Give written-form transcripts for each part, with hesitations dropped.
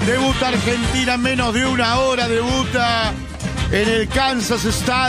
Debuta Argentina en menos de una hora. Debuta en el Kansas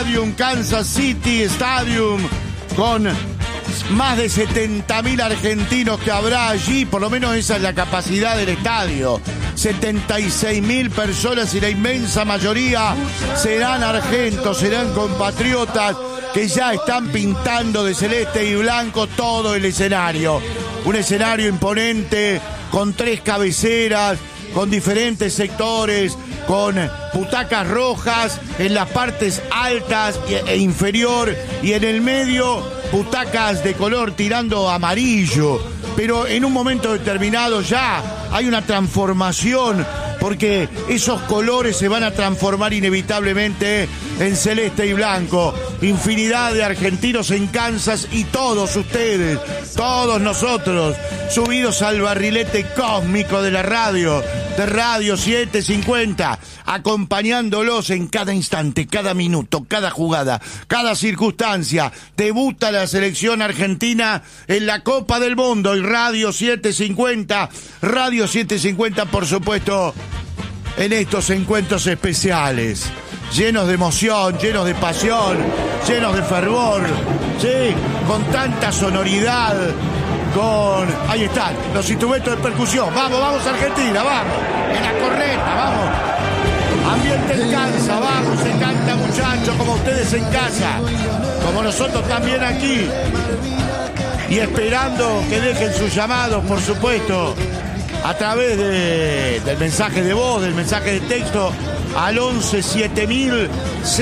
City Stadium, con más de 70.000 argentinos que habrá allí. Por lo menos esa es la capacidad del estadio. 76.000 personas, y la inmensa mayoría serán argentos, serán compatriotas que ya están pintando de celeste y blanco todo el escenario. Un escenario imponente, con 3 cabeceras, con diferentes sectores, con butacas rojas en las partes altas e inferior, y en el medio butacas de color tirando amarillo. Pero en un momento determinado ya hay una transformación, porque esos colores se van a transformar inevitablemente en celeste y blanco. Infinidad de argentinos en Kansas, y todos ustedes, todos nosotros, subidos al barrilete cósmico de la radio, de Radio 750, acompañándolos en cada instante, cada minuto, cada jugada, cada circunstancia. Debuta la selección argentina en la Copa del Mundo, y Radio 750, por supuesto, en estos encuentros especiales, llenos de emoción, llenos de pasión, llenos de fervor, sí, con tanta sonoridad, ahí están, los instrumentos de percusión. Vamos Argentina, vamos, en la corneta, vamos. Ambiente en Kansas, vamos, se canta, muchachos, como ustedes en casa, como nosotros también aquí. Y esperando que dejen sus llamados, por supuesto, a través del mensaje de voz, del mensaje de texto, al 11 7000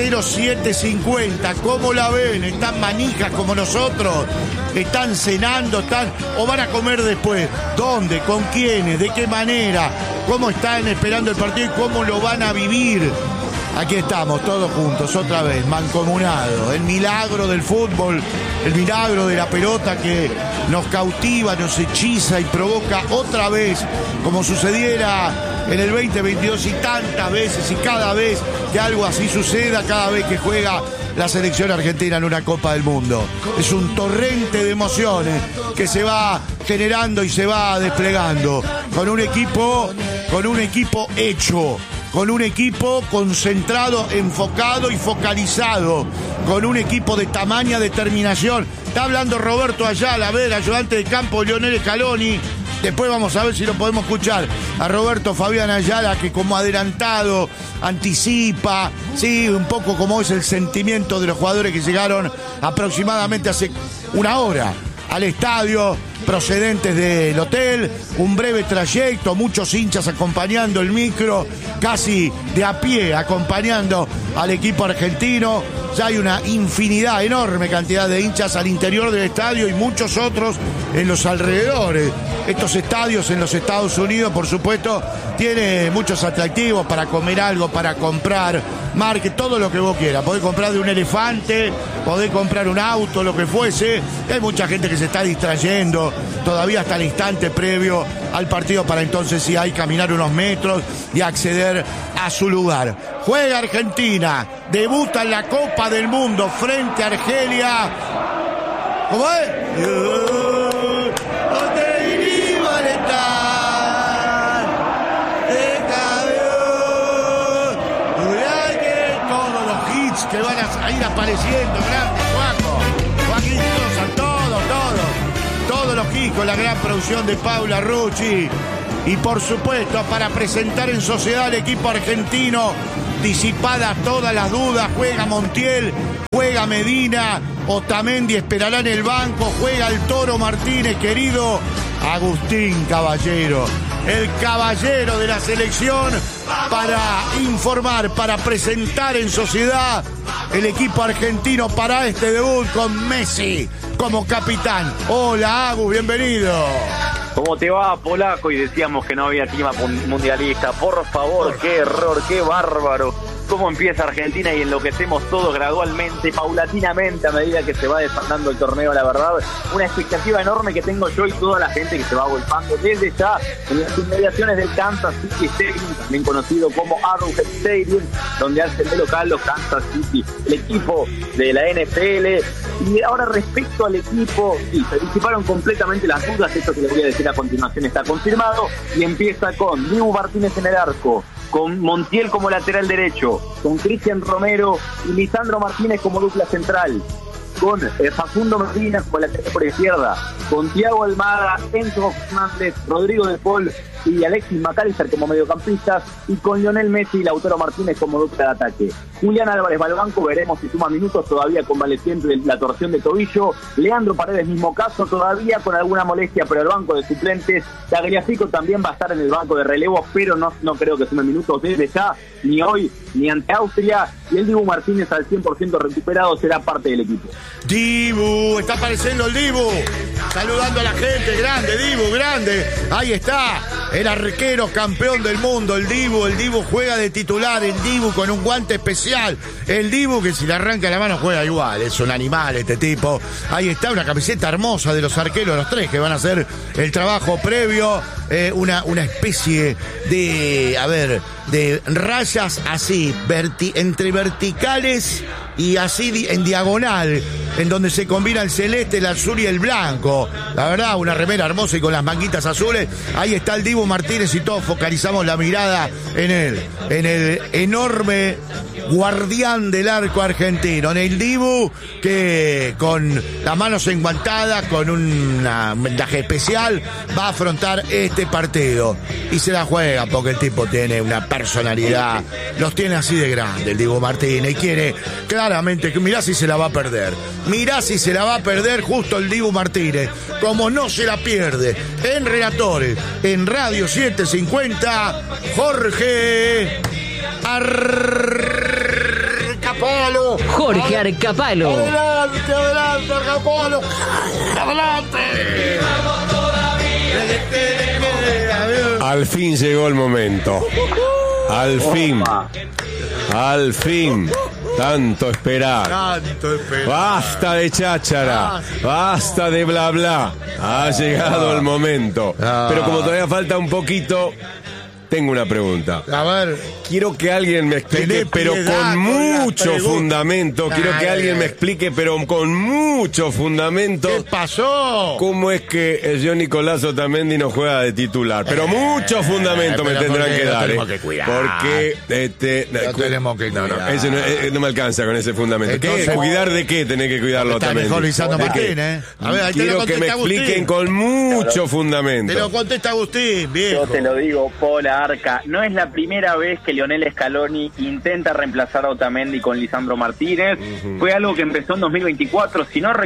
0750. ¿Cómo la ven? ¿Están manijas como nosotros? ¿Están cenando? ¿O van a comer después? ¿Dónde? ¿Con quiénes? ¿De qué manera? ¿Cómo están esperando el partido y cómo lo van a vivir? Aquí estamos todos juntos, otra vez, mancomunados. El milagro del fútbol, el milagro de la pelota que nos cautiva, nos hechiza y provoca otra vez, como sucediera en el 2022 y tantas veces, y cada vez que algo así suceda, cada vez que juega la selección argentina en una Copa del Mundo. Es un torrente de emociones que se va generando y se va desplegando con un equipo hecho, con un equipo concentrado, enfocado y focalizado, con un equipo de tamaña determinación. Está hablando Roberto Ayala, a ver, ayudante de campo Lionel Scaloni. Después vamos a ver si lo podemos escuchar a Roberto Fabián Ayala, que como adelantado anticipa, sí, un poco como es el sentimiento de los jugadores que llegaron aproximadamente hace una hora al estadio, procedentes del hotel, un breve trayecto, muchos hinchas acompañando el micro, casi de a pie acompañando al equipo argentino. Ya hay una infinidad, enorme cantidad de hinchas al interior del estadio y muchos otros en los alrededores. Estos estadios en los Estados Unidos, por supuesto, tiene muchos atractivos para comer algo, para comprar, marque todo lo que vos quieras. Podés comprar de un elefante, podés comprar un auto, lo que fuese. Hay mucha gente que se está distrayendo todavía hasta el instante previo al partido, para entonces sí hay caminar unos metros y acceder a su lugar. Juega Argentina, debuta en la Copa del Mundo frente a Argelia. ¿Cómo es? Que van a ir apareciendo, grande, Joaquín Sosa, todos los hits con la gran producción de Paula Rucci. Y por supuesto, para presentar en sociedad al equipo argentino, disipadas todas las dudas, juega Montiel, juega Medina, Otamendi esperará en el banco, juega el Toro Martínez, querido Agustín Caballero, el caballero de la selección, para informar, para presentar en sociedad el equipo argentino para este debut con Messi como capitán. Hola, Agus, bienvenido. ¿Cómo te va, polaco? Y decíamos que no había clima mundialista. Por favor, qué error, qué bárbaro. Cómo empieza Argentina y enloquecemos todos gradualmente, paulatinamente, a medida que se va desandando el torneo, la verdad. Una expectativa enorme que tengo yo y toda la gente que se va volcando desde ya en las inmediaciones del Kansas City Stadium, también conocido como Arrowhead Stadium, donde hacen de local los Kansas City. El equipo de la NFL Y ahora respecto al equipo, sí, se disiparon completamente las dudas, esto que les voy a decir a continuación está confirmado, y empieza con Dibu Martínez en el arco, con Montiel como lateral derecho, con Cristian Romero y Lisandro Martínez como dupla central, con Facundo Medina como lateral por izquierda, con Thiago Almada, Enzo Fernández, Rodrigo de Paul y Alexis McAllister como mediocampistas, y con Lionel Messi y Lautaro Martínez como dupla de ataque. Julián Álvarez va al banco, veremos si suma minutos, todavía convaleciente de la torsión de tobillo. Leandro Paredes, mismo caso, todavía con alguna molestia, pero el banco de suplentes. Tagliafico también va a estar en el banco de relevo, pero no creo que sume minutos desde ya, ni hoy, ni ante Austria. Y el Dibu Martínez al 100% recuperado será parte del equipo. Dibu, está apareciendo el Dibu, saludando a la gente, grande Dibu, grande, ahí está, el arquero campeón del mundo, el Dibu juega de titular, el Dibu con un guante especial, el Dibu que si le arranca la mano juega igual, es un animal este tipo, ahí está una camiseta hermosa de los arqueros, los tres que van a hacer el trabajo previo, una especie de rayas así, entre verticales y así en diagonal, en donde se combina el celeste, el azul y el blanco. La verdad, una remera hermosa y con las manguitas azules. Ahí está el Dibu Martínez y todos focalizamos la mirada en el enorme guardián del arco argentino, en el Dibu que con las manos enguantadas, con un vendaje especial, va a afrontar este partido y se la juega porque el tipo tiene una personalidad, los tiene así de grande el Dibu Martínez y quiere claramente que mirá si se la va a perder justo el Dibu Martínez, como no se la pierde en Relatores, en Radio 750, Jorge Arcapalo. Jorge Arcapalo. Adelante, Arcapalo. Adelante. Al fin llegó el momento. Al fin. Tanto esperar. Basta de cháchara. Basta de bla bla. Ha llegado el momento. Pero como todavía falta un poquito, tengo una pregunta. A ver. Quiero que alguien me explique, pero con mucho fundamento. Quiero que alguien me explique, pero con mucho fundamento. ¿Qué pasó? ¿Cómo es que el señor Nicolás Otamendi no juega de titular? Pero mucho fundamento me tendrán que dar. Que cuidar. Porque tenemos que cuidar. Ese no me alcanza con ese fundamento. Entonces, ¿Cuidar de qué tenés que cuidarlo está Otamendi? mejor Lisandro Martínez. A ver, ahí quiero que me expliquen con mucho fundamento. Te lo contesta Agustín, viejo. Yo te lo digo, Pola Arca, no es la primera vez que Lionel Scaloni intenta reemplazar a Otamendi con Lisandro Martínez. Fue algo que empezó en 2024, si mal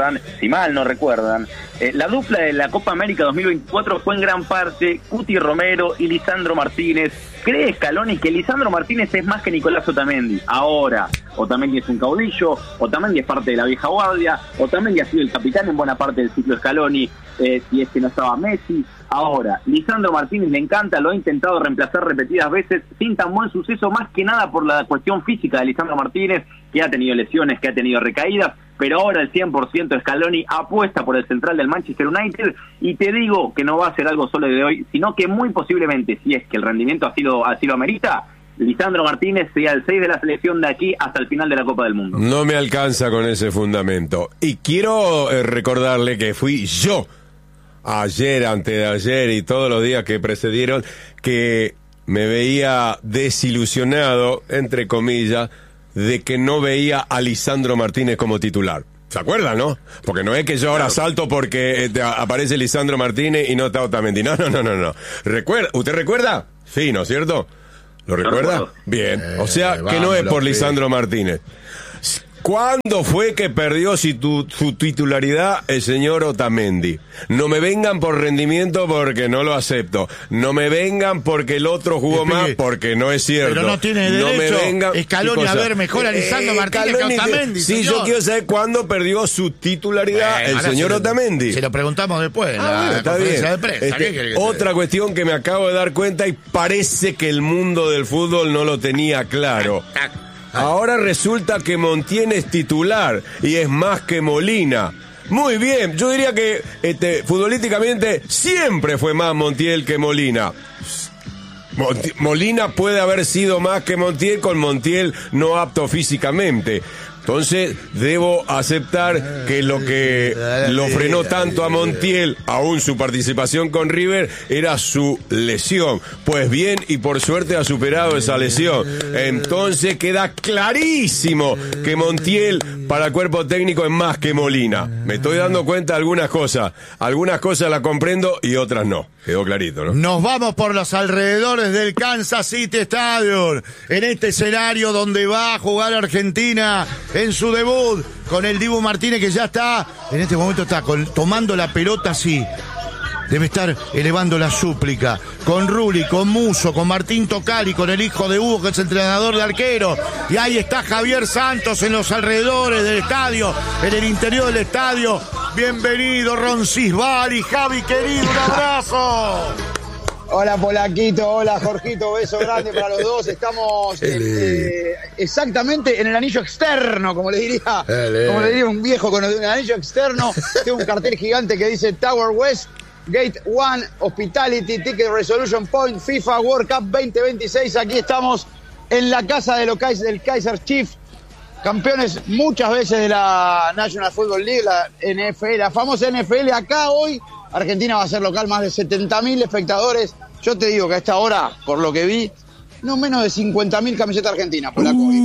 no recuerdan, la dupla de la Copa América 2024 fue en gran parte Cuti Romero y Lisandro Martínez. ¿Cree Scaloni que Lisandro Martínez es más que Nicolás Otamendi? Ahora, Otamendi es un caudillo, Otamendi es parte de la vieja guardia, Otamendi ha sido el capitán en buena parte del ciclo Scaloni, si es que no estaba Messi. Ahora, Lisandro Martínez le encanta, lo ha intentado reemplazar repetidas veces sin tan buen suceso, más que nada por la cuestión física de Lisandro Martínez, que ha tenido lesiones, que ha tenido recaídas, pero ahora el 100% Scaloni apuesta por el central del Manchester United, y te digo que no va a ser algo solo de hoy, sino que muy posiblemente, si es que el rendimiento así lo amerita, Lisandro Martínez sea el 6 de la selección de aquí hasta el final de la Copa del Mundo. No me alcanza con ese fundamento. Y quiero recordarle que fui yo, ayer, antes de ayer y todos los días que precedieron, que me veía desilusionado, entre comillas, de que no veía a Lisandro Martínez como titular. ¿Se acuerdan, no? Porque no es que yo ahora salto porque aparece Lisandro Martínez y no está Otamendi. No. ¿Usted recuerda? Sí, ¿no es cierto? ¿Lo recuerda? Bien. O sea, que no es por Lisandro Martínez. ¿Cuándo fue que perdió su titularidad el señor Otamendi? No me vengan por rendimiento porque no lo acepto. No me vengan porque el otro jugó más porque no es cierto. Pero no tiene derecho Scaloni a ver mejor a Lisandro Martínez que Otamendi. Sí, señor. yo quiero saber cuándo perdió su titularidad el señor Otamendi. Se lo preguntamos después. Está bien. De prensa. Otra cuestión que me acabo de dar cuenta y parece que el mundo del fútbol no lo tenía claro. Ahora resulta que Montiel es titular y es más que Molina. Muy bien, yo diría que futbolísticamente siempre fue más Montiel que Molina. Molina puede haber sido más que Montiel, con Montiel no apto físicamente. Entonces, debo aceptar que lo que lo frenó tanto a Montiel, aún su participación con River, era su lesión. Pues bien, y por suerte ha superado esa lesión. Entonces queda clarísimo que Montiel para el cuerpo técnico es más que Molina. Me estoy dando cuenta de algunas cosas las comprendo y otras no. Quedó clarito, ¿no? Nos vamos por los alrededores del Kansas City Stadium, en este escenario donde va a jugar Argentina en su debut, con el Dibu Martínez, que ya está, en este momento está tomando la pelota así. Debe estar elevando la súplica. Con Rulli, con Muso, con Martín Tocali, con el hijo de Hugo, que es entrenador de arquero. Y ahí está Javier Santos en los alrededores del estadio, en el interior del estadio. Bienvenido, Roncisbal y Javi, querido, un abrazo. Hola Polaquito, hola Jorgito, beso grande para los dos. Estamos exactamente en el anillo externo, como le diría un viejo con el anillo externo. Tengo un cartel gigante que dice Tower West, Gate 1, Hospitality, Ticket Resolution Point, FIFA World Cup 2026. Aquí estamos en la casa del Kaiser Chiefs, campeones muchas veces de la National Football League, la NFL, la famosa NFL. Acá hoy Argentina va a ser local, más de 70.000 espectadores. Yo te digo que a esta hora, por lo que vi, no menos de 50.000 camisetas argentinas.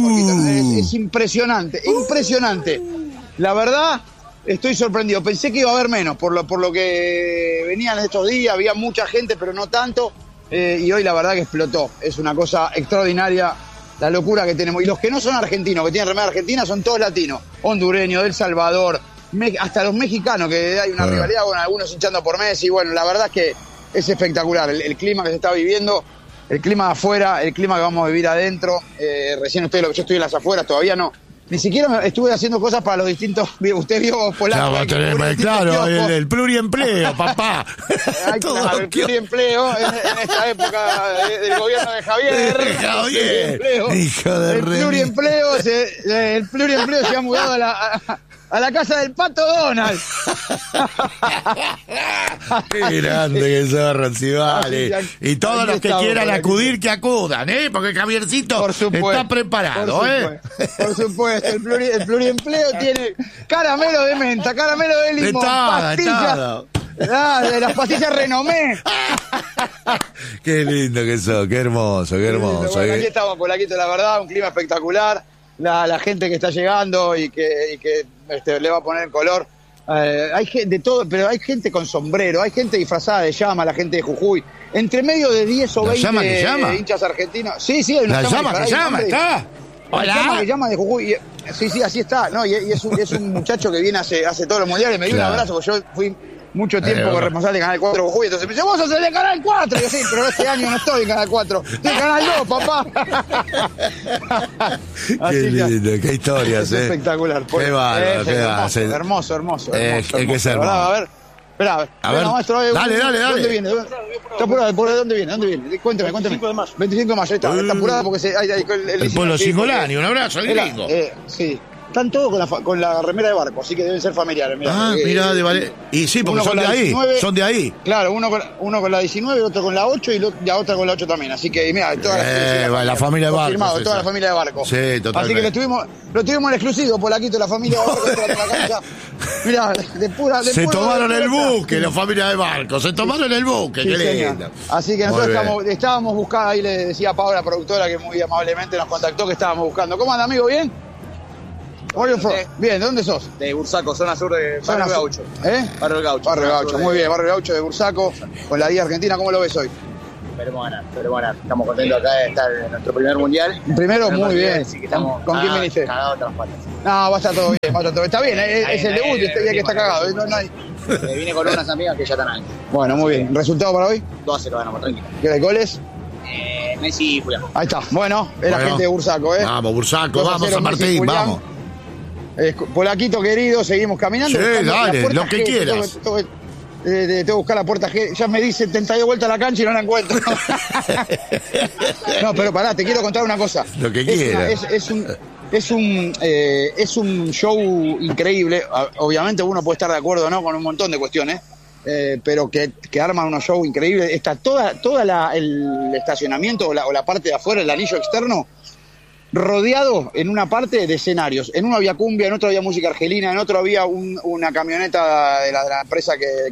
Es impresionante, impresionante. La verdad, estoy sorprendido. Pensé que iba a haber menos, por lo que venían estos días. Había mucha gente, pero no tanto. Y hoy la verdad que explotó. Es una cosa extraordinaria la locura que tenemos. Y los que no son argentinos, que tienen remera argentina, son todos latinos. Hondureños, de El Salvador, hasta los mexicanos, que hay una rivalidad con algunos hinchando por Messi. Bueno, la verdad es que es espectacular el clima que se está viviendo, el clima de afuera, el clima que vamos a vivir adentro. Recién yo estoy en las afueras, todavía no. Ni siquiera estuve haciendo cosas para los distintos. Usted vio Polaco. Claro, el pluriempleo, papá. Claro, el pluriempleo en esta época del gobierno de Javier. Hijo de el pluriempleo se ha mudado a la casa del Pato Donald. Qué grande que sos, Roncivale. Y todos los que quieran acudir, que acudan, Porque Javiercito está preparado, Por supuesto, el pluriempleo tiene caramelo de menta, caramelo de limón, pastillas. De las pastillas Renomé. Qué lindo que sos, qué hermoso, qué hermoso. Bueno, aquí estamos, Polaquito, la verdad, un clima espectacular. La gente que está llegando y que le va a poner color. Hay gente de todo, pero hay gente con sombrero, hay gente disfrazada de llama, la gente de Jujuy. Entre medio de 10 o 20 hinchas argentinos. Sí, hay una llama que llama, está. Hola. Llama que llama de Jujuy. Sí, así está. No, y es un muchacho que viene hace todos los mundiales. Me dio un abrazo, porque yo fui mucho tiempo responsable de Canal 4 Jujuy. Entonces me dice, vos sos el de Canal 4. Y yo, sí, pero este año no estoy en Canal 4. Estoy en Canal 2, papá. Qué lindo, qué historias, es espectacular. Qué bárbaro, hermoso. Es que es hermoso. A ver. Espera, maestro, dale. ¿Dónde viene? ¿Está apurado? ¿Por dónde viene? Cuénteme. 25 de mayo. 25 de mayo, ahí está apurado porque el pueblo Singolani, un abrazo, el gringo. Sí. Están todos con la remera de barco, así que deben ser familiares. Mirá, y sí, porque son de ahí, 19, son de ahí. Claro, uno con la 19, otro con la 8 y la otra con la 8 también. Así que, mira, toda la familia de barco. Firmado, toda la familia de barco. Sí, totalmente. Así que lo tuvimos en exclusivo, Polaquito, la familia de barco en la cancha. Mirá, se tomaron el buque, la familia de barco, se tomaron el buque, sí, qué lindo. Así que nosotros estábamos buscando, ahí le decía a Paola, la productora, que muy amablemente nos contactó, que estábamos buscando. ¿Cómo anda, amigo? ¿Bien? Bien, ¿de dónde sos? De Bursaco, zona sur de Barrio Gaucho. Barrio Gaucho, muy bien, Barrio Gaucho de Bursaco, con la Liga Argentina, ¿cómo lo ves hoy? Esperemos ganar. Estamos contentos acá de estar en nuestro primer mundial. Primero, muy bien. Así que estamos ¿Con quién viniste? Cagados tras patas. No, va a estar todo bien, está bien, es el debut y este día que está cagado. Vine con unas amigas que ya están ahí. Bueno, muy bien. ¿Resultado para hoy? 2-0 ganamos, tranquilo. ¿Qué de goles? Messi y Julián. Ahí está, bueno, la gente de Bursaco, Vamos, Bursaco, vamos San Martín, vamos. Polaquito querido, seguimos caminando. Sí, dale, lo que quieras. Tengo que buscar la puerta G. Ya me di 72 vueltas a la cancha y no la encuentro. No, pero pará, te quiero contar una cosa. Lo que quieras. Es un show increíble. Obviamente uno puede estar de acuerdo, ¿no?, con un montón de cuestiones. Pero que arman unos shows increíbles. Está toda el estacionamiento o la parte de afuera, el anillo externo, rodeado en una parte de escenarios. En uno había cumbia, en otro había música argelina, en otro había una camioneta de la empresa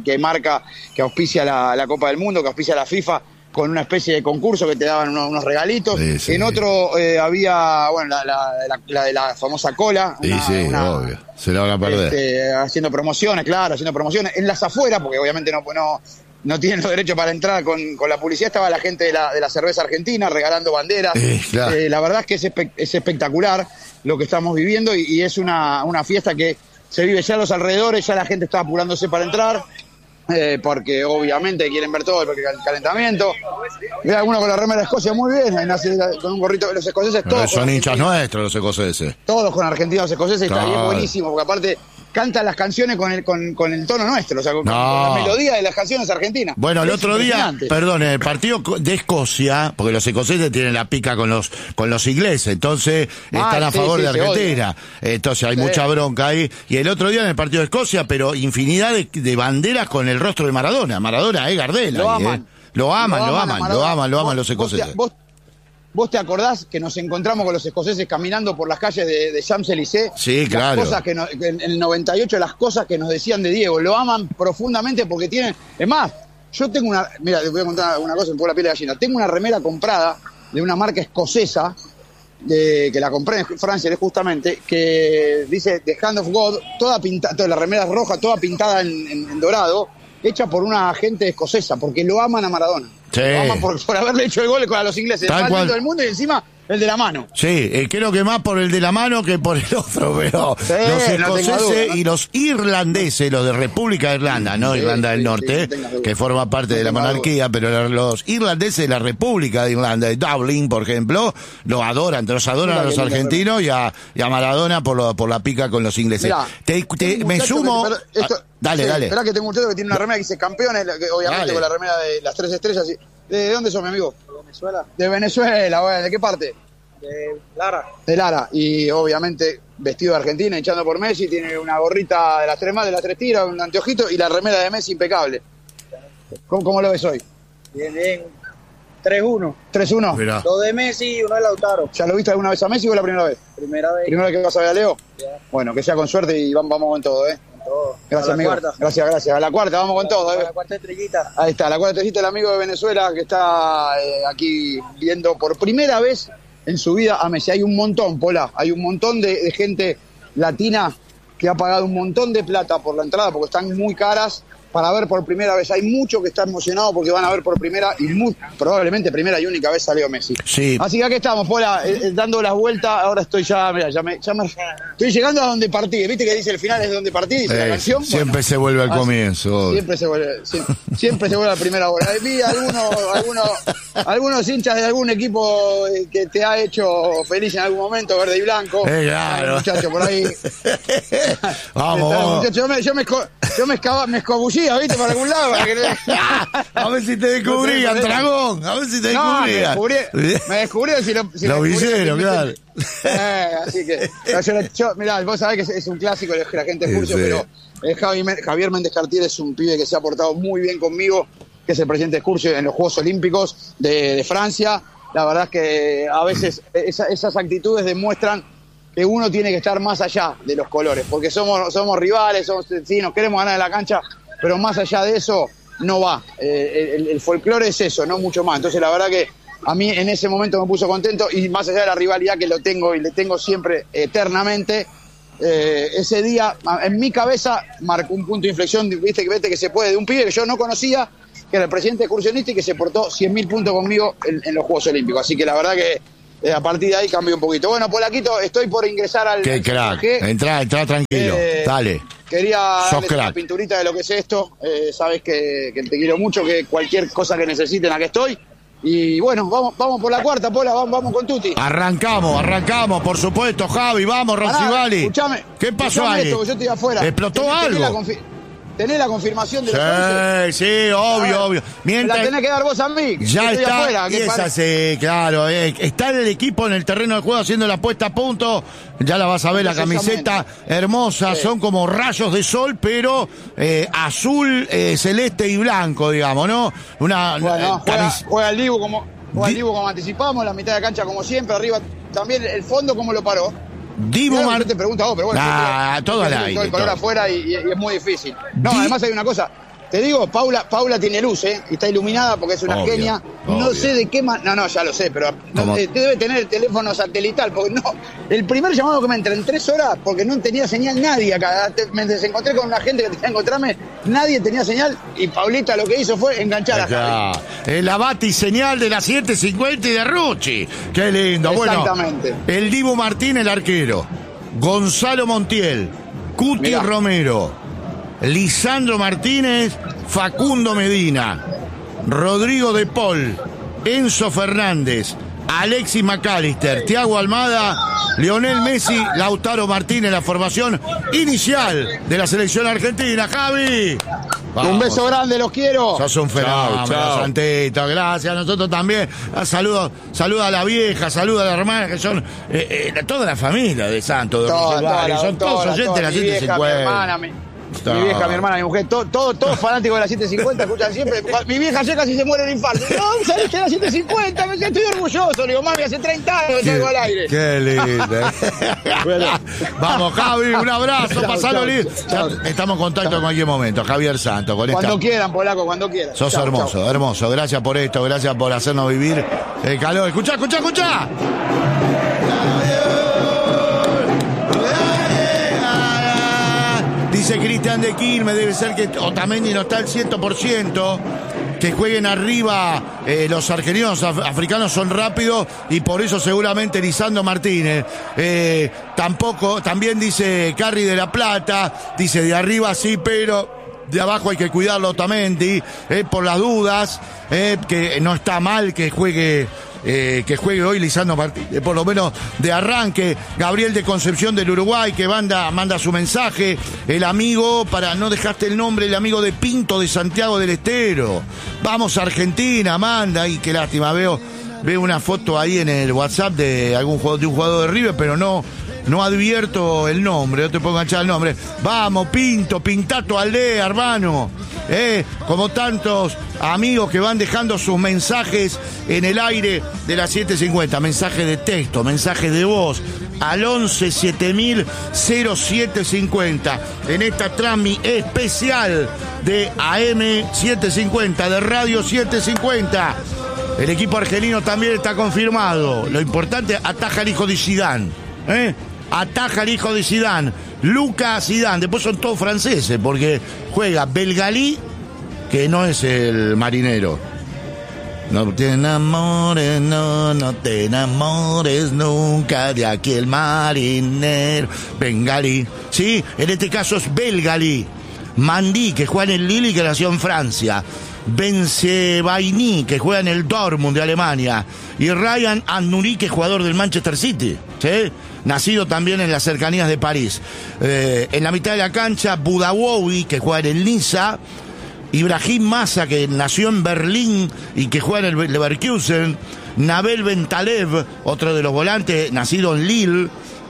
que auspicia la Copa del Mundo, que auspicia la FIFA, con una especie de concurso que te daban unos regalitos. Sí, sí. En otro había, bueno, la de la famosa cola. Obvio. Se la van a perder. Haciendo promociones, claro, En las afueras, porque obviamente no tienen los derechos para entrar con la publicidad, estaba la gente de la cerveza argentina regalando banderas. Claro. La verdad es que es espectacular lo que estamos viviendo y es una fiesta que se vive ya a los alrededores, ya la gente está apurándose para entrar. Porque obviamente quieren ver todo el calentamiento. Mira, alguno con la remera de Escocia muy bien, con un gorrito de los escoceses. Todos son hinchas nuestros los escoceses. Todos con argentinos escoceses, está bien buenísimo, porque aparte cantan las canciones con el tono nuestro, o sea, con la melodía de las canciones argentinas. Bueno, el otro día, perdón, en el partido de Escocia, porque los escoceses tienen la pica con los ingleses, entonces están a favor de Argentina. Entonces hay mucha bronca ahí. Y el otro día en el partido de Escocia, pero infinidad de banderas con el rostro de Maradona. Maradona, Gardel. Lo aman. Lo aman los escoceses. ¿Vos te acordás que nos encontramos con los escoceses caminando por las calles de Champs-Élysées? Sí, claro. Las cosas en el 98, las cosas que nos decían de Diego. Lo aman profundamente porque tienen... Es más, yo tengo una... Mira, te voy a contar una cosa, me pongo la piel de gallina. Tengo una remera comprada de una marca escocesa, que la compré en Francia justamente, que dice The Hand of God, toda pintada, la remera roja, toda pintada en dorado, hecha por una agente escocesa, porque lo aman a Maradona. Sí. Lo aman por haberle hecho el gol a los ingleses, el más lindo del mundo, y encima el de la mano. Sí, creo que más por el de la mano que por el otro, pero los escoceses y los irlandeses, los de República de Irlanda, no Irlanda del Norte, que forma parte de la monarquía, pero los irlandeses de la República de Irlanda, de Dublín, por ejemplo, los adoran a los argentinos y a Maradona por la pica con los ingleses. Mirá, me sumo... Dale. Esperá que tengo un muchacho que tiene una remera que dice campeones, obviamente con la remera de las 3 estrellas. ¿De dónde sos, mi amigo? De Venezuela. De Venezuela, bueno, ¿de qué parte? De Lara. De Lara, y obviamente vestido de Argentina, hinchando por Messi, tiene una gorrita de las 3 tiras, un anteojito y la remera de Messi impecable. ¿Cómo lo ves hoy? Bien. 3-1. 3-1. Mirá. 2 de Messi y 1 de Lautaro. ¿Ya lo viste alguna vez a Messi o la primera vez? Primera vez. ¿Primera vez que vas a ver a Leo? Ya. Bueno, que sea con suerte y vamos con todo, Gracias, amigo. Gracias. A la cuarta, vamos con todo, A la cuarta estrellita. Ahí está, la cuarta estrellita del amigo de Venezuela que está aquí viendo por primera vez en su vida a Messi. Hay un montón, Pola, hay un montón de gente latina que ha pagado un montón de plata por la entrada porque están muy caras para ver por primera vez. Hay muchos que están emocionados porque van a ver por primera y probablemente primera y única vez salió Messi. Sí. Así que aquí estamos, Pola, dando las vueltas. Ahora estoy estoy llegando a donde partí. ¿Viste que dice el final es de donde partí? Dice la canción. Siempre se vuelve al comienzo. Siempre se vuelve a la primera hora. Vi algunos hinchas de algún equipo que te ha hecho feliz en algún momento, verde y blanco. Claro. Muchacho por ahí. Vamos. Yo me escobullía, ¿viste? Por algún lado. A ver si te descubrían, dragón. A ver si te descubrían. Me descubrieron si lo villeros, claro. Así que, mirá, vos sabés que es un clásico de la gente de Curcio, pero Javier Méndez Cartier es un pibe que se ha portado muy bien conmigo, que es el presidente de Curcio en los Juegos Olímpicos de Francia. La verdad es que a veces esas actitudes demuestran que uno tiene que estar más allá de los colores, porque somos rivales, sí, nos queremos ganar en la cancha, pero más allá de eso no va. El folclore es eso, no mucho más. Entonces la verdad que a mí en ese momento me puso contento, y más allá de la rivalidad que lo tengo y le tengo siempre eternamente, ese día en mi cabeza marcó un punto de inflexión. Viste que se puede, de un pibe que yo no conocía, que era el presidente excursionista y que se portó 100.000 puntos conmigo en los Juegos Olímpicos. Así que la verdad que a partir de ahí cambió un poquito. Bueno, Polaquito, estoy por ingresar al... ¡Qué crack! Entrá tranquilo, dale. Quería darle una pinturita de lo que es esto. Sabes que te quiero mucho, que cualquier cosa que necesiten, aquí estoy. Y bueno, vamos por la cuarta, Pola, vamos con Tuti. Arrancamos, por supuesto, Javi, vamos, Roncivali. Escuchame. ¿Qué pasó ahí? Esto, yo estoy afuera. ¿Explotó algo? ¿Tenés la confirmación de los 11? Sí, obvio. Mientras, la tenés que dar vos a mí. Ya está, afuera, claro. Está en el equipo, en el terreno de juego, haciendo la puesta a punto. Ya la vas a ver, la camiseta hermosa. Sí. Son como rayos de sol, pero azul, celeste y blanco, digamos, ¿no? Juega el Dibu Juega el Dibu como anticipamos, la mitad de cancha como siempre, arriba también, el fondo como lo paró. Dibu Martínez. Te pregunto a vos, pero bueno. Todo al aire. Todo el color afuera y es muy difícil. No, además hay una cosa. Te digo, Paula tiene luz, y está iluminada porque es una genia. No sé de qué más. No, ya lo sé, pero debe tener el teléfono satelital, porque no. El primer llamado que me entra en 3 horas, porque no tenía señal nadie acá. Me desencontré con una gente que tenía que encontrarme, nadie tenía señal, y Paulita lo que hizo fue enganchar a Javi. La batiseñal de las 7:50 y de Rucci. Qué lindo. Exactamente. Bueno, el Dibu Martín, el arquero. Gonzalo Montiel. Cuti Romero. Lisandro Martínez, Facundo Medina, Rodrigo de Paul, Enzo Fernández, Alexis McAllister, Thiago Almada, Lionel Messi, Lautaro Martínez, la formación inicial de la selección argentina. Javi, vamos. Un beso grande, los quiero. Sos un fenómeno, Santito, gracias. Nosotros también. Saluda a la vieja, saluda a la hermana, que son toda la familia de Santos, son todos oyentes de la 750. Mi vieja, mi hermana, mi mujer, todos fanáticos de la 750, escuchan siempre. Mi vieja llega casi se muere de infarto. No, saliste de la 750, estoy orgulloso. Le digo, mami, hace 30 años que salgo al aire. Qué lindo. Bueno, vamos, Javi, un abrazo, pasalo lindo. Estamos en contacto en cualquier momento, Javier Santos. Cuando quieran, Polaco, cuando quieran. Sos hermoso, hermoso. Gracias por esto, gracias por hacernos vivir el calor. Escuchá. Dice Cristian de Quilmes, debe ser que Otamendi no está al 100%, que jueguen arriba los argelinos africanos son rápidos y por eso seguramente Lisandro Martínez. También dice Carri de la Plata, dice de arriba sí, pero de abajo hay que cuidarlo Otamendi, por las dudas, que no está mal que juegue hoy Lisandro Martínez, por lo menos de arranque. Gabriel de Concepción del Uruguay, que manda su mensaje. El amigo, para no dejarte el nombre, el amigo de Pinto de Santiago del Estero. Vamos a Argentina, manda. Y qué lástima, veo una foto ahí en el WhatsApp de un jugador de River, pero no advierto el nombre, no te puedo enganchar el nombre. Vamos, Pintato Aldea, hermano. Como tantos amigos que van dejando sus mensajes en el aire de las 7:50, mensajes de texto, mensajes de voz, al 11 7000 0750, en esta transmi especial de AM 750, de Radio 750. El equipo argelino también está confirmado. Lo importante, ataja el hijo de Zidane. Ataja el hijo de Zidane, Lucas Zidane. Después son todos franceses, porque juega Belgalí, que no es el marinero. No te enamores, no te enamores nunca de aquel marinero. Bengalí, sí, en este caso es Belgalí. Mandí, que juega en el Lille y que nació en Francia. Bensebaini, que juega en el Dortmund de Alemania. Y Ryan Annuri, que es jugador del Manchester City, ¿sí? Nacido también en las cercanías de París. En la mitad de la cancha, Budawowi, que juega en el Niza. Ibrahim Massa, que nació en Berlín y que juega en el Leverkusen. Nabel Bentalev, otro de los volantes, nacido en Lille,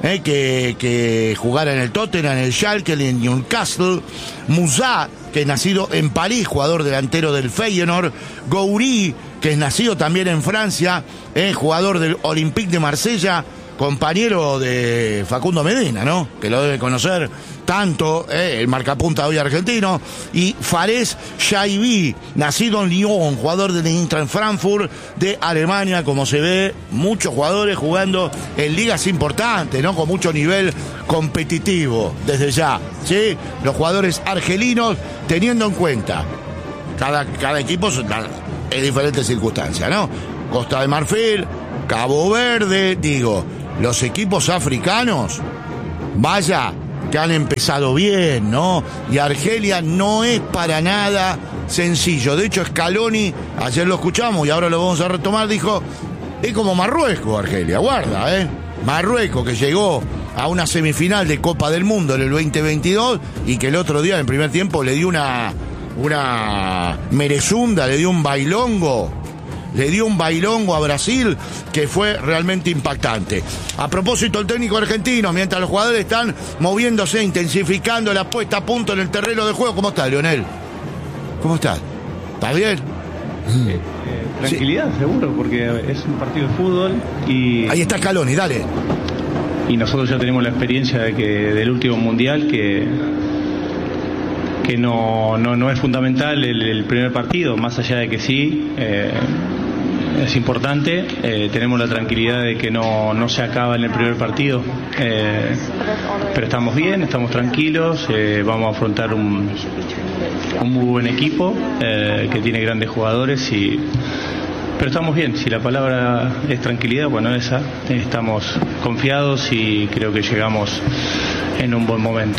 que jugara en el Tottenham, en el Schalke, en el Newcastle. Moussa, que es nacido en París, jugador delantero del Feyenoord. Goury, que es nacido también en Francia, jugador del Olympique de Marsella, compañero de Facundo Medina, ¿no? Que lo debe conocer tanto, el marcapunta hoy argentino. Y Fares Shaibi, nacido en Lyon, jugador del Eintracht Frankfurt de Alemania. Como se ve, muchos jugadores jugando en ligas importantes, ¿no? Con mucho nivel competitivo desde ya, ¿sí? Los jugadores argelinos, teniendo en cuenta cada equipo en diferentes circunstancias, ¿no? Costa de Marfil, Cabo Verde, los equipos africanos, vaya, que han empezado bien, ¿no? Y Argelia no es para nada sencillo. De hecho, Scaloni, ayer lo escuchamos y ahora lo vamos a retomar, dijo, es como Marruecos, Argelia, guarda, Marruecos, que llegó a una semifinal de Copa del Mundo en el 2022 y que el otro día, en el primer tiempo, le dio una merezunda, le dio un bailongo a Brasil que fue realmente impactante. A propósito, el técnico argentino, mientras los jugadores están moviéndose, intensificando la puesta a punto en el terreno de juego. ¿Cómo está, Lionel? ¿Cómo estás? ¿Estás bien? Tranquilidad, seguro, porque es un partido de fútbol y... Ahí está Scaloni, dale. Y nosotros ya tenemos la experiencia del último mundial que no es fundamental el primer partido, más allá de que sí, es importante. Tenemos la tranquilidad de que no se acaba en el primer partido, pero estamos bien, estamos tranquilos, vamos a afrontar un muy buen equipo que tiene grandes jugadores pero estamos bien. Si la palabra es tranquilidad, bueno, esa, estamos confiados y creo que llegamos en un buen momento.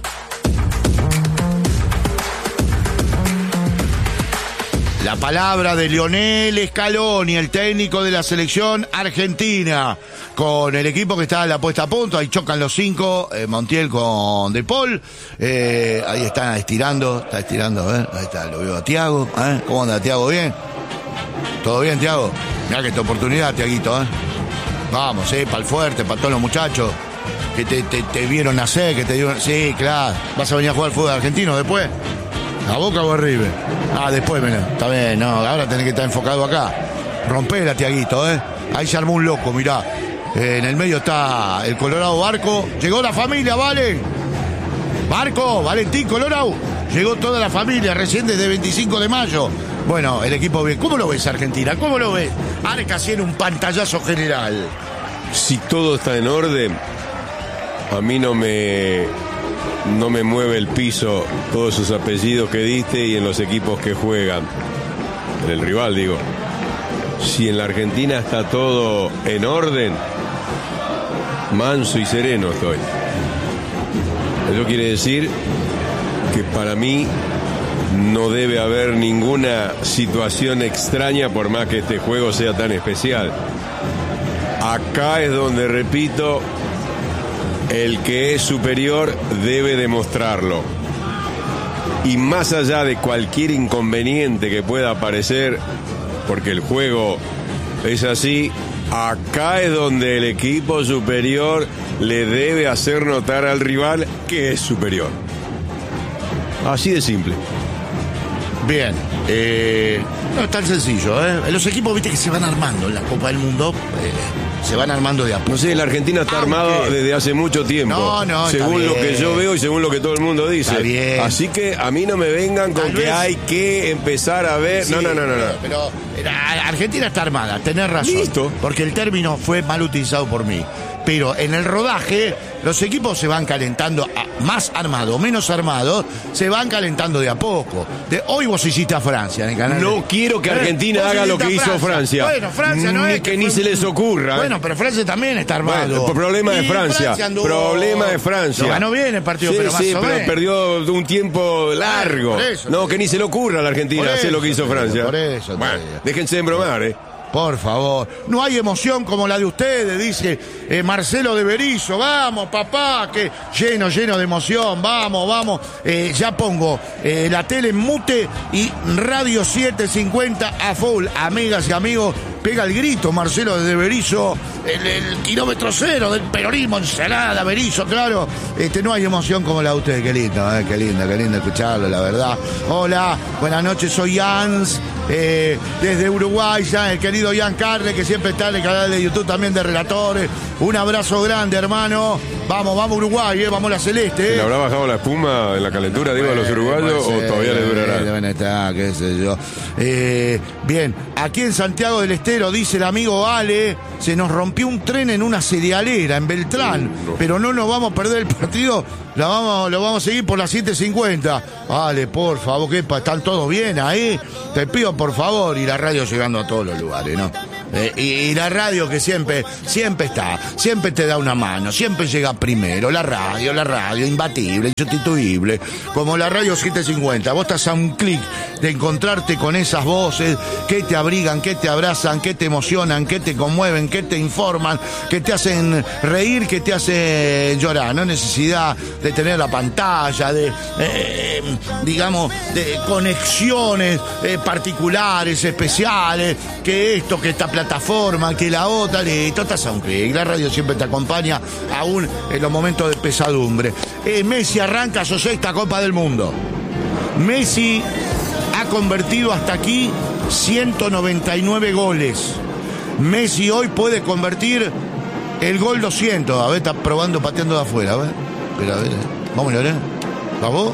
La palabra de Lionel Scaloni, el técnico de la selección argentina, con el equipo que está en la puesta a punto. Ahí chocan los 5, Montiel con De Paul. Ahí está estirando, ahí está, lo veo a Thiago. ¿Cómo anda, Thiago? ¿Bien? ¿Todo bien, Thiago? Mirá que esta oportunidad, Thiaguito, Vamos, para el fuerte, para todos los muchachos que te vieron nacer, que te dieron... Sí, claro. ¿Vas a venir a jugar al fútbol argentino después? ¿A Boca o a River? Después, está bien, no, ahora tenés que estar enfocado acá. Rompela, Thiaguito, Ahí se armó un loco, mirá. En el medio está el Colorado Barco. Llegó la familia, ¿vale? Barco, Valentín, Colorado. Llegó toda la familia, recién desde 25 de mayo. Bueno, el equipo bien. ¿Cómo lo ves, Argentina? ¿Cómo lo ves? Arca en un pantallazo general. Si todo está en orden, a mí no me mueve el piso todos esos apellidos que diste y en los equipos que juegan. En el rival, digo. Si en la Argentina está todo en orden, manso y sereno estoy. Eso quiere decir que para mí no debe haber ninguna situación extraña por más que este juego sea tan especial. Acá es donde, repito, el que es superior debe demostrarlo. Y más allá de cualquier inconveniente que pueda aparecer, porque el juego es así, acá es donde el equipo superior le debe hacer notar al rival que es superior. Así de simple. Bien, no es tan sencillo, Los equipos, viste, que se van armando en la Copa del Mundo, se van armando de a poco. No sé, la Argentina está armada desde hace mucho tiempo. No, según lo que yo veo y según lo que todo el mundo dice. Está bien. Así que a mí no me vengan con que hay que empezar a ver. Sí, no. Pero Argentina está armada, tenés razón. Listo. Porque el término fue mal utilizado por mí. Pero en el rodaje, los equipos se van calentando, más armados, menos armados, se van calentando de a poco. Hoy vos hiciste a Francia en el canal. No quiero que Argentina haga lo que hizo Francia. Bueno, Francia no es que ni se les ocurra. Bueno, pero Francia también está armado. Bueno, el problema de Francia. Problema de Francia. Lo ganó bien el partido, pero más o menos. Pero perdió un tiempo largo. No, que ni se le ocurra a la Argentina hacer lo que hizo Francia. Por eso. Bueno, déjense de embromar, Por favor, no hay emoción como la de ustedes, dice Marcelo de Berizo. Vamos, papá, que lleno de emoción. Vamos. Ya pongo la tele en mute y Radio 750 a full. Amigas y amigos, pega el grito Marcelo de Berizo, el kilómetro cero del peronismo, Ensenada, Berizo, claro. No hay emoción como la de ustedes. Qué lindo escucharlo, la verdad. Hola, buenas noches, soy Jans, desde Uruguay, ya el querido Ian Carle, que siempre está en el canal de YouTube también de Relatores. Un abrazo grande, hermano. Vamos Uruguay, vamos la celeste. ¿Le habrá bajado la espuma en la calentura, digo, a los uruguayos o todavía le durará? Bueno, está, qué sé yo. Bien, aquí en Santiago del Estero, dice el amigo Ale, se nos rompió un tren en una cerealera en Beltrán, pero no nos vamos a perder el partido, lo vamos a seguir por las 7:50. Ale, por favor, que están todos bien ahí. Te pido, por favor, y la radio llegando a todos los lugares, ¿no? Y la radio que siempre está, siempre te da una mano, siempre llega primero. La radio, imbatible, insustituible, como la radio 750. Vos estás a un clic de encontrarte con esas voces que te abrigan, que te abrazan, que te emocionan, que te conmueven, que te informan, que te hacen reír, que te hacen llorar. No hay necesidad de tener la pantalla, de conexiones particulares, especiales, que esto, que esta plataforma, que la otra, listo, estás a un clic. La radio siempre te acompaña aún en los momentos de pesadumbre. Messi arranca su 6ª Copa del Mundo. Messi ha convertido hasta aquí 199 goles. Messi hoy puede convertir el gol 200. A ver, está probando pateando de afuera. A ver, espera, a ver. Vamos, Leonel. ¿Vamos?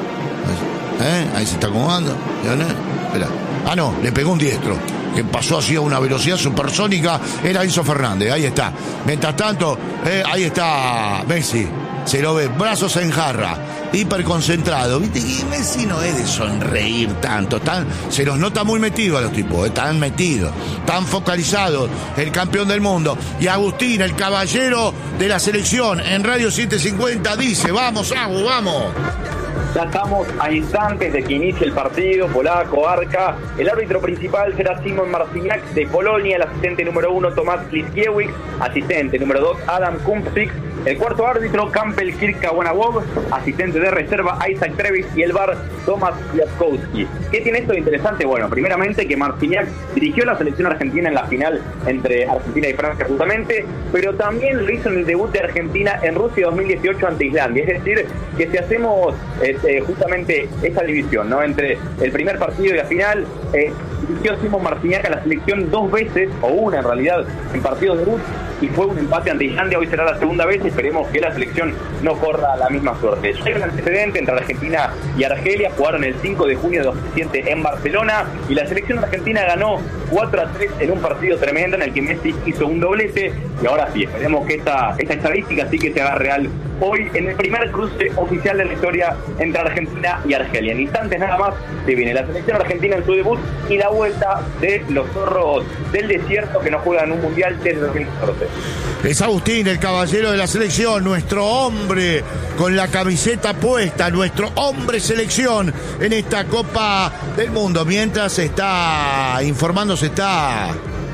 Ahí se está acomodando. Leonel, espera. Ah, no, le pegó un diestro, que pasó así a una velocidad supersónica. Era Enzo Fernández, ahí está. Mientras tanto, ahí está Messi. Se lo ve, brazos en jarra, hiperconcentrado. Viste que Messi no es de sonreír tanto, se los nota muy metidos a los tipos, tan metidos, tan focalizados. El campeón del mundo. Y Agustín, el caballero de la selección, en Radio 750 dice: vamos, Agu, vamos. Ya estamos a instantes de que inicie el partido. Polaco, Arca. El árbitro principal será Szymon Marciniak de Polonia. El asistente número 1, Tomás Kliskiewicz. Asistente número 2, Adam Kumpsik. El cuarto árbitro, Campbell Kirka-Wanawov. Asistente de reserva, Isaac Trevis. Y el VAR, Tomasz Kwiatkowski. ¿Qué tiene esto de interesante? Bueno, primeramente que Marciniak dirigió la selección argentina en la final entre Argentina y Francia justamente, pero también lo hizo en el debut de Argentina en Rusia 2018 ante Islandia. Es decir, que si hacemos justamente esa división, ¿no?, entre el primer partido y la final, dirigió Szymon Marciniak a la selección 2 veces, o una en realidad, en partidos de debut, y fue un empate ante Islandia. Hoy será la segunda vez. Esperemos que la selección no corra la misma suerte. Ya hay un antecedente entre Argentina y Argelia. Jugaron el 5 de junio de 2007 en Barcelona y la selección argentina ganó 4-3 en un partido tremendo en el que Messi hizo un doblete. Y ahora sí, esperemos que esta estadística sí que se haga real hoy en el primer cruce oficial de la historia entre Argentina y Argelia. En instantes nada más se viene la selección argentina en su debut y la vuelta de los zorros del desierto que no juegan un mundial desde 2014. Es Agustín, el caballero de la selección, nuestro hombre con la camiseta puesta, nuestro hombre selección en esta Copa del Mundo. Mientras se está informando, se está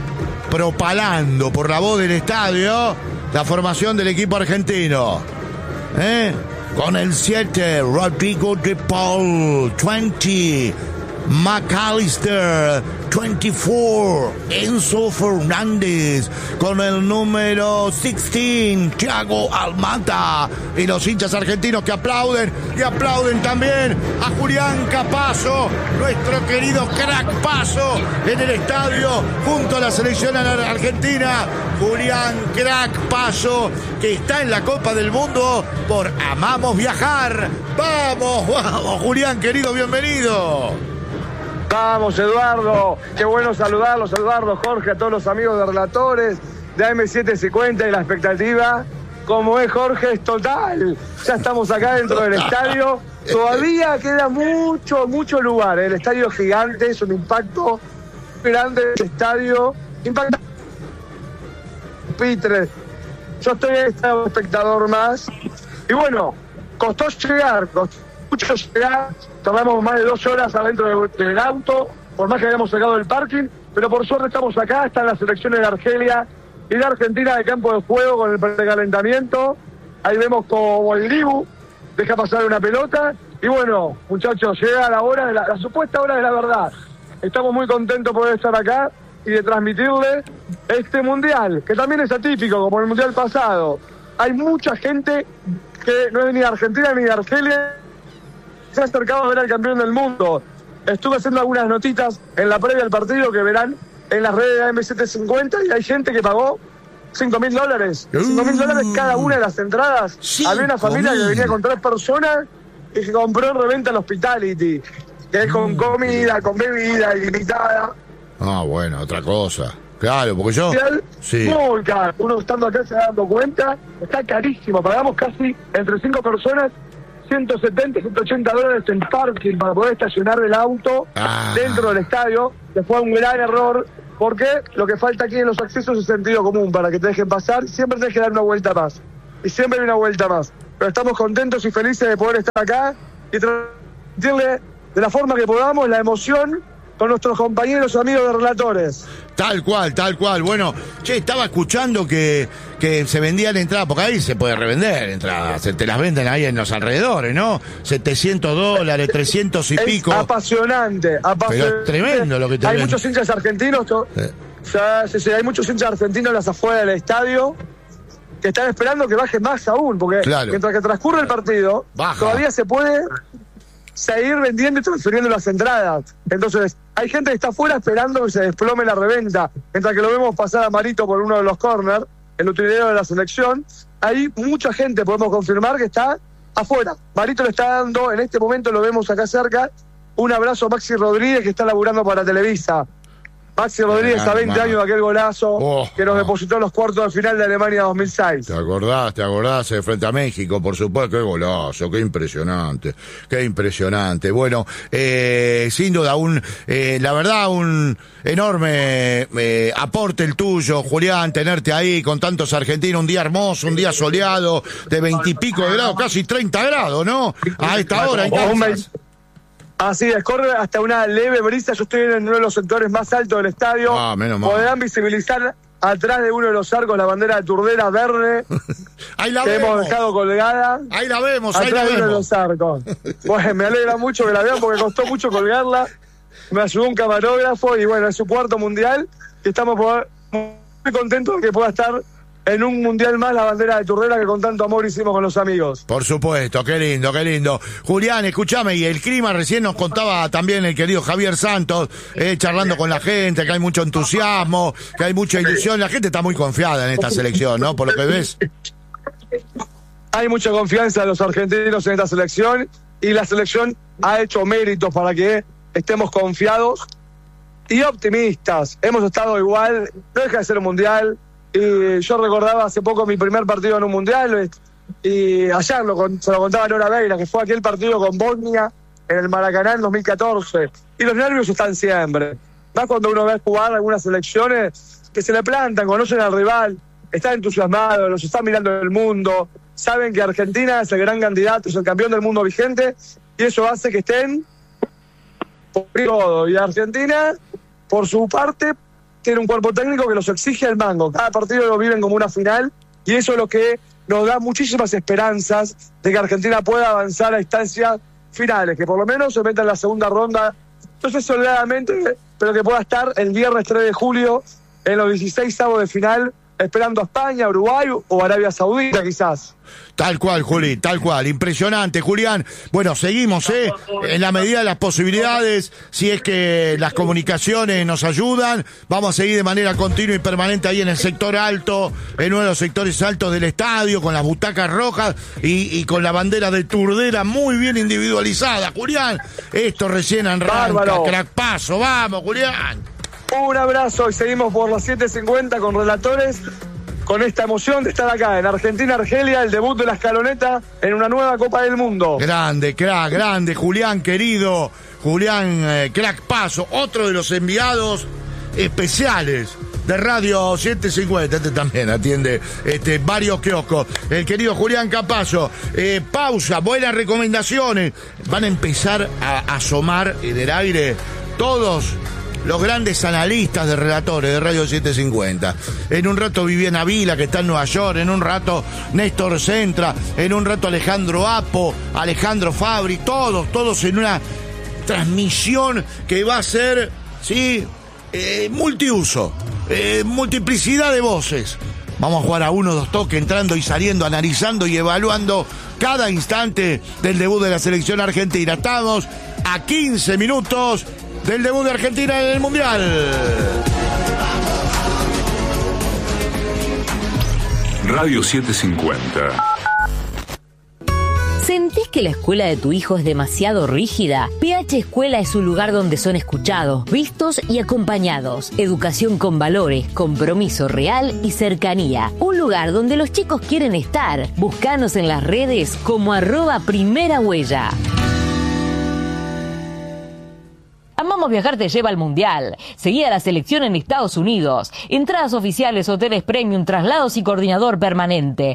propalando por la voz del estadio la formación del equipo argentino. Con el 7, Rodrigo de Paul, 20, McAllister, 24, Enzo Fernández, con el número 16, Thiago Almada, y los hinchas argentinos que aplauden, y aplauden también a Julián Capazo, nuestro querido crack Paso, en el estadio, junto a la selección argentina. Julián Crack Paso, que está en la Copa del Mundo por Amamos Viajar. Vamos, vamos, Julián, querido, bienvenido. Vamos, Eduardo, qué bueno saludarlos, Jorge, a todos los amigos de relatores de AM750 y la expectativa, como es, Jorge, es total. Ya estamos acá dentro del estadio, todavía queda mucho lugar. El estadio es gigante, es un impacto grande el estadio, impacta. Pitre, yo estoy este espectador más, y bueno, costó mucho llegar, tardamos más de 2 horas adentro del auto, por más que hayamos sacado del parking, pero por suerte estamos acá. Están las selecciones de Argelia y de Argentina de campo de juego con el precalentamiento. Ahí vemos como el Dibu deja pasar una pelota, y bueno, muchachos, llega la hora de la supuesta hora de la verdad. Estamos muy contentos por estar acá y de transmitirle este mundial, que también es atípico, como el mundial pasado. Hay mucha gente que no es ni de Argentina ni de Argelia, se ha acercado a ver al campeón del mundo. Estuve haciendo algunas notitas en la previa del partido que verán en las redes de AM750, y hay gente que pagó $5.000. $5.000 cada una de las entradas. Había una familia que venía con 3 personas y que compró en reventa el Hospitality, que es con comida, con bebida ilimitada. Ah, bueno, otra cosa. Claro, porque yo... Sí. Muy caro. Uno estando acá se va dando cuenta, está carísimo. Pagamos casi entre 5 personas $170, $180 en parking para poder estacionar el auto dentro del estadio, que fue un gran error, porque lo que falta aquí en los accesos es sentido común para que te dejen pasar. Siempre tenés que dar una vuelta más, y siempre hay una vuelta más. Pero estamos contentos y felices de poder estar acá y transmitirle de la forma que podamos la emoción con nuestros compañeros amigos de relatores. Tal cual. Bueno, estaba escuchando que se vendían entradas, porque ahí se puede revender entradas, te las venden ahí en los alrededores, ¿no? $700, 300 y pico. Apasionante. Pero es tremendo lo que te Hay venden. muchos hinchas argentinos, hay muchos hinchas argentinos en las afueras del estadio que están esperando que baje más aún, porque mientras que transcurre el partido, todavía se puede seguir vendiendo y transfiriendo las entradas. Entonces, hay gente que está afuera esperando que se desplome la reventa. Mientras que lo vemos pasar a Marito por uno de los corners, el utilero de la selección, hay mucha gente, podemos confirmar, que está afuera. Marito le está dando, en este momento lo vemos acá cerca, un abrazo a Maxi Rodríguez, que está laburando para Televisa. Maxi Rodríguez a 20 años de aquel golazo que nos depositó en los cuartos de final de Alemania 2006. ¿Te acordás frente a México? Por supuesto, qué golazo, qué impresionante. Bueno, sin duda, la verdad, un enorme aporte el tuyo, Julián, tenerte ahí con tantos argentinos, un día hermoso, un día soleado, de 20 y pico de grados, casi 30 grados, ¿no? A esta hora en Kansas. Así es, corre hasta una leve brisa. Yo estoy en uno de los sectores más altos del estadio. Podrán visibilizar atrás de uno de los arcos la bandera de Turdera verde. Ahí la que vemos. Hemos dejado colgada. Ahí la vemos, atrás de uno de los arcos. Bueno, me alegra mucho que la vean porque costó mucho colgarla. Me ayudó un camarógrafo y bueno, es su cuarto mundial. Y estamos muy contentos de que pueda estar en un mundial más la bandera de Turdera que con tanto amor hicimos con los amigos. Por supuesto, qué lindo. Julián, escúchame, y el clima recién nos contaba también el querido Javier Santos, charlando con la gente, que hay mucho entusiasmo, que hay mucha ilusión. La gente está muy confiada en esta selección, ¿no? Por lo que ves. Hay mucha confianza de los argentinos en esta selección y la selección ha hecho méritos para que estemos confiados y optimistas. Hemos estado igual, no deja de ser un mundial. Y yo recordaba hace poco mi primer partido en un mundial y ayer se lo contaba a Nora Beira, que fue aquel partido con Bosnia en el Maracaná en 2014. Y los nervios están siempre. Más cuando uno ve jugar algunas selecciones que se le plantan, conocen al rival, están entusiasmados, los están mirando el mundo, saben que Argentina es el gran candidato, es el campeón del mundo vigente y eso hace que estén por todo. Y Argentina, por su parte, tiene un cuerpo técnico que los exige al mango. Cada partido lo viven como una final y eso es lo que nos da muchísimas esperanzas de que Argentina pueda avanzar a instancias finales, que por lo menos se meta en la segunda ronda, no sé si holgadamente, pero que pueda estar el viernes 3 de julio en los 16avos de final, esperando a España, Uruguay o Arabia Saudita quizás. Tal cual, Juli, tal cual. Impresionante, Julián. Bueno, seguimos, en la medida de las posibilidades, si es que las comunicaciones nos ayudan, vamos a seguir de manera continua y permanente ahí en el sector alto, en uno de los sectores altos del estadio, con las butacas rojas y con la bandera de Turdera muy bien individualizada. Julián, esto recién arranca, crackpazo, vamos, Julián. Un abrazo y seguimos por las 7:50 con relatores, con esta emoción de estar acá en Argentina, Argelia, el debut de la escaloneta en una nueva Copa del Mundo. Grande, crack, grande, Julián querido, Julián Crack Paso, otro de los enviados especiales de Radio 750, este también atiende varios kioscos. El querido Julián Capazo. Pausa, buenas recomendaciones. Van a empezar a asomar en el aire todos los grandes analistas de relatores de Radio 750. En un rato Viviana Vila, que está en Nueva York, en un rato Néstor Centra, en un rato Alejandro Apo, Alejandro Fabri, todos en una transmisión que va a ser, ¿sí?, multiuso, multiplicidad de voces. Vamos a jugar a 1-2 toques, entrando y saliendo, analizando y evaluando cada instante del debut de la selección argentina. Estamos a 15 minutos del debut de Argentina en el Mundial. Radio 750. ¿Sentís que la escuela de tu hijo es demasiado rígida? PH Escuela es un lugar donde son escuchados, vistos y acompañados. Educación con valores, compromiso real y cercanía. Un lugar donde los chicos quieren estar. Búscanos en las redes como @primerahuella. Amamos Viajar te lleva al Mundial. Seguí a la selección en Estados Unidos. Entradas oficiales, hoteles premium, traslados y coordinador permanente.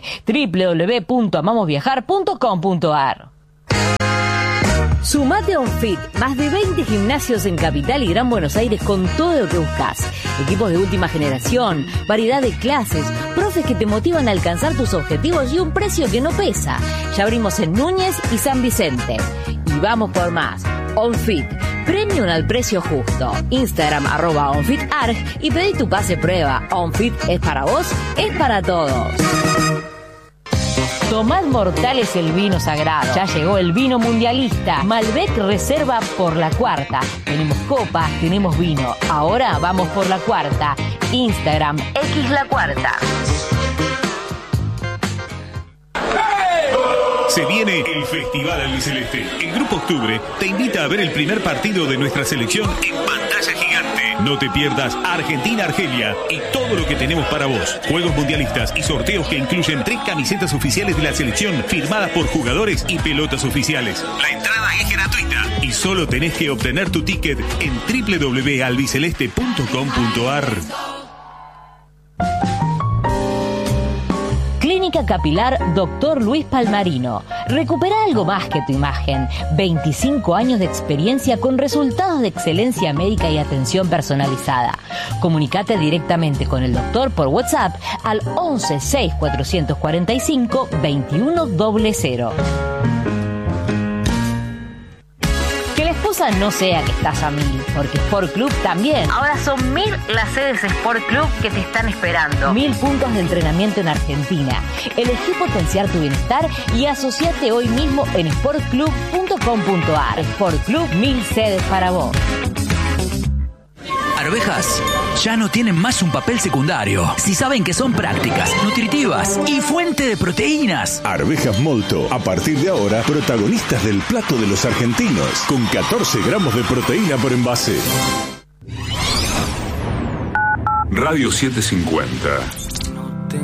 www.amamosviajar.com.ar. Sumate a OnFit, más de 20 gimnasios en Capital y Gran Buenos Aires con todo lo que buscas. Equipos de última generación, variedad de clases, profes que te motivan a alcanzar tus objetivos y un precio que no pesa. Ya abrimos en Núñez y San Vicente. Y vamos por más. OnFit, premium al precio justo. Instagram @OnFitArg y pedí tu pase prueba. OnFit es para vos, es para todos. Tomad Mortales el vino sagrado. Ya llegó el vino mundialista. Malbec Reserva por la cuarta. Tenemos copas, tenemos vino. Ahora vamos por la cuarta. Instagram X La Cuarta. Se viene el Festival Albiceleste. El Grupo Octubre te invita a ver el primer partido de nuestra selección en pantalla gigante. No te pierdas Argentina-Argelia y todo lo que tenemos para vos. Juegos mundialistas y sorteos que incluyen 3 camisetas oficiales de la selección firmadas por jugadores y pelotas oficiales. La entrada es gratuita y solo tenés que obtener tu ticket en www.albiceleste.com.ar. Clínica Capilar Dr. Luis Palmarino. Recupera algo más que tu imagen. 25 años de experiencia con resultados de excelencia médica y atención personalizada. Comunicate directamente con el doctor por WhatsApp al 11 6 445 2100. Que la excusa no sea que estás a 1000, porque Sport Club también. Ahora son 1000 las sedes Sport Club que te están esperando. 1000 puntos de entrenamiento en Argentina. Elegí potenciar tu bienestar y asociate hoy mismo en sportclub.com.ar. Sport Club, 1000 sedes para vos. Arvejas ya no tienen más un papel secundario. Si saben que son prácticas, nutritivas y fuente de proteínas. Arvejas Molto, a partir de ahora, protagonistas del plato de los argentinos, con 14 gramos de proteína por envase. Radio 750.